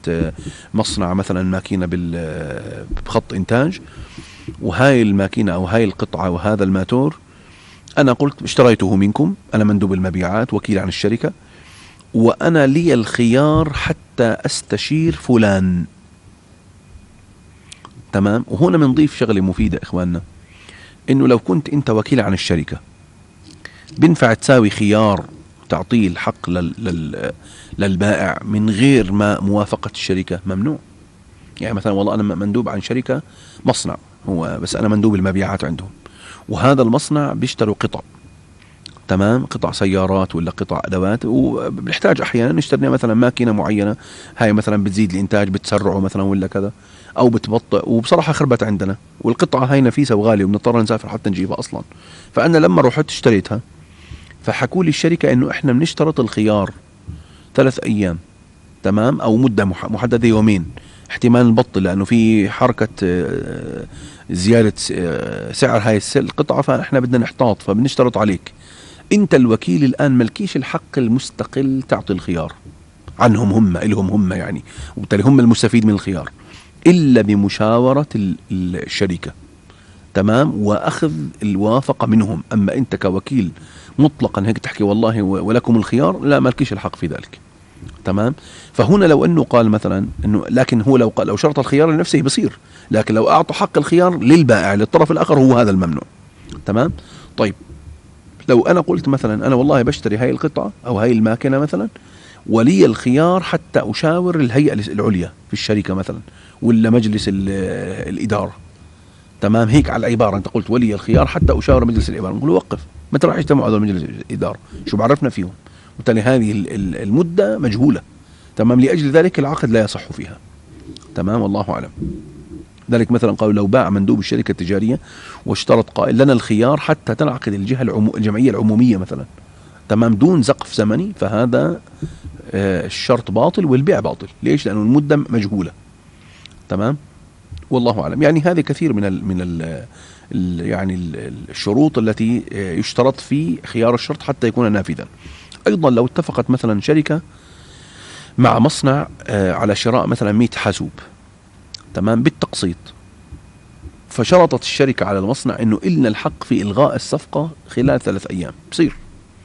مصنع مثلا ماكينة بخط إنتاج، وهاي الماكينة أو هاي القطعة وهذا الماتور أنا قلت اشتريته منكم، أنا مندوب المبيعات وكيل عن الشركة، وأنا لي الخيار حتى أستشير فلان. تمام. وهنا بنضيف شغلة مفيدة إخواننا، إنه لو كنت أنت وكيل عن الشركة بينفع تساوي خيار تعطيه الحق للبائع من غير ما موافقة الشركة؟ ممنوع. يعني مثلا والله أنا مندوب عن شركة مصنع، هو بس أنا مندوب المبيعات عندهم، وهذا المصنع بيشتروا قطع، تمام، قطع سيارات ولا قطع أدوات، وبنحتاج أحيانا نشتري مثلا ماكينة معينة، هاي مثلا بتزيد الإنتاج، بتسرعه مثلا ولا كذا، أو بتبطئ، وبصراحة خربت عندنا، والقطعة هاي نفيسة وغالية وبنضطر نسافر حتى نجيبها أصلا. فأنا لما رحت اشتريتها فحكوا لي الشركة إنه إحنا بنشترط الخيار 3 أيام، تمام، أو مدة محددة يومين، احتمال نبطل لأنه في حركة زيادة سعر هاي القطعة، فإحنا بدنا نحتاط، فبنشترط عليك انت الوكيل الان ملكيش الحق المستقل تعطي الخيار عنهم، هم الهم هم يعني، وبالتالي هم المستفيد من الخيار، الا بمشاورة الشركة، تمام، واخذ الوافقة منهم. اما انت كوكيل مطلقا هيك تحكي والله ولكم الخيار، لا، مالكيش الحق في ذلك. تمام. فهنا لو انه قال مثلا انه، لكن هو لو قال، لو شرط الخيار لنفسه بصير، لكن لو اعطى حق الخيار للبائع للطرف الاخر، هو هذا الممنوع. تمام. طيب، لو أنا قلت مثلا أنا والله بشتري هاي القطعة أو هاي الماكينة مثلا، ولي الخيار حتى أشاور الهيئة العليا في الشركة مثلا، ولا مجلس الإدارة، تمام، هيك على العبارة أنت قلت ولي الخيار حتى أشاور مجلس الإدارة، نقول وقف، متى راح يجتمعوا هذول مجلس الإدارة؟ شو بعرفنا فيهم؟ وبالتالي هذه المدة مجهولة، تمام، لأجل ذلك العقد لا يصح فيها. تمام، والله أعلم. ذلك مثلا قالوا لو باع مندوب الشركة التجارية واشترط قائل لنا الخيار حتى تنعقد الجمعية العمومية مثلا، تمام، دون سقف زمني، فهذا الشرط باطل والبيع باطل. ليش؟ لأنه المدة مجهولة. تمام، والله أعلم. يعني هذه كثير يعني الشروط التي يشترط في خيار الشرط حتى يكون نافذا. أيضا لو اتفقت مثلا شركة مع مصنع على شراء مثلا 100 حاسوب، تمام، بالتقسيط، فشرطت الشركة على المصنع انه إلنا الحق في إلغاء الصفقة خلال 3 أيام، بصير،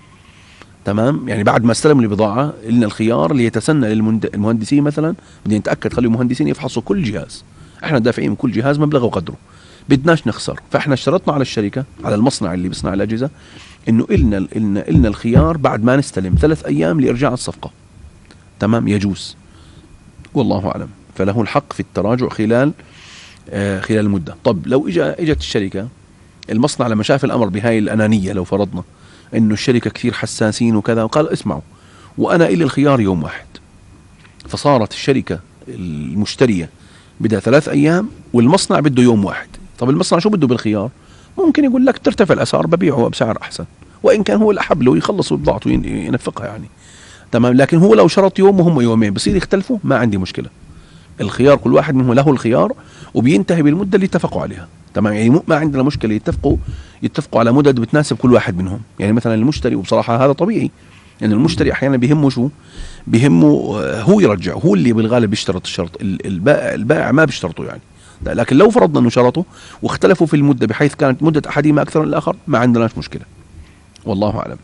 تمام، يعني بعد ما استلموا البضاعة إلنا الخيار اللي يتسنى للمهندسين مثلا، بدنا نتأكد خلي المهندسين يفحصوا كل جهاز، احنا دافعين من كل جهاز مبلغ وقدره، بدناش نخسر، فاحنا اشترطنا على الشركة، على المصنع اللي بيصنع الأجهزة، انه إلنا الخيار بعد ما نستلم 3 أيام لإرجاع الصفقة. تمام، يجوز، والله أعلم. فله الحق في التراجع خلال المدة. طب لو اجت الشركة، المصنع لما شاف الأمر بهاي الأنانية، لو فرضنا إنه الشركة كثير حساسين وكذا، وقال اسمعوا، وأنا إلي الخيار يوم واحد، فصارت الشركة المشترية بدها 3 أيام والمصنع بده يوم واحد. طب المصنع شو بده بالخيار؟ ممكن يقول لك ترتفع الأسعار ببيعه بسعر أحسن، وإن كان هو الأحب له يخلص بضاعته ينفقها يعني، تمام، لكن هو لو شرط يوم وهم يومين بصير يختلفوا، ما عندي مشكلة. الخيار كل واحد منهم له الخيار، وبينتهي بالمدة اللي اتفقوا عليها، تمام، يعني ما عندنا مشكلة، يتفقوا على مدد بتناسب كل واحد منهم. يعني مثلا المشتري، وبصراحة هذا طبيعي، ان يعني المشتري احيانا بيهمه شو، بيهمه هو يرجع، هو اللي بالغالب بيشترط الشرط، البائع ما بيشترطه يعني. لكن لو فرضنا انه شرطوا واختلفوا في المدة بحيث كانت مدة احدهما اكثر من الاخر، ما عندناش مشكلة، والله اعلم.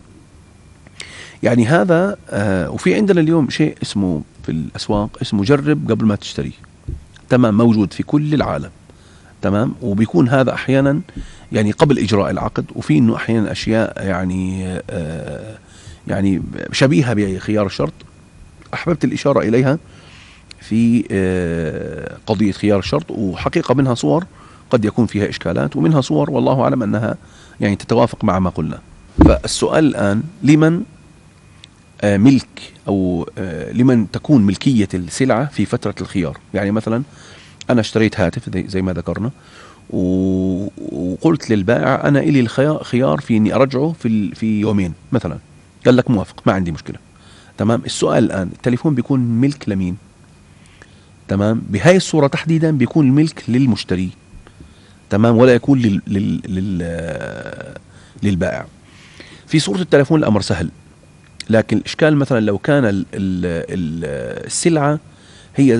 يعني هذا وفي عندنا اليوم شيء اسمه في الاسواق اسمه جرب قبل ما تشتري، تمام، موجود في كل العالم، تمام، وبيكون هذا احيانا يعني قبل اجراء العقد، وفي انه احيانا اشياء يعني شبيهه بخيار الشرط، احببت الاشاره اليها في قضيه خيار الشرط، وحقيقه منها صور قد يكون فيها اشكالات، ومنها صور والله اعلم انها يعني تتوافق مع ما قلنا. فالسؤال الان، لمن ملك او لمن تكون ملكيه السلعه في فتره الخيار؟ يعني مثلا انا اشتريت هاتف زي ما ذكرنا، وقلت للبائع انا الي الخيار في اني ارجعه في يومين مثلا، قال لك موافق، ما عندي مشكله، تمام. السؤال الان، التليفون بيكون ملك لمين؟ تمام، بهاي الصوره تحديدا بيكون الملك للمشتري، تمام، ولا يكون للبائع. في صوره التليفون الامر سهل، لكن الاشكال مثلا لو كان السلعه